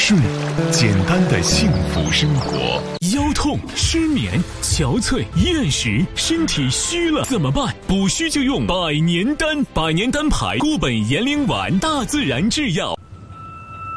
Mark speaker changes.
Speaker 1: 睡，简单的幸福生活。
Speaker 2: 腰痛、失眠、憔悴、厌食，身体虚了怎么办？补虚就用百年丹，百年丹牌固本延龄丸，大自然制药。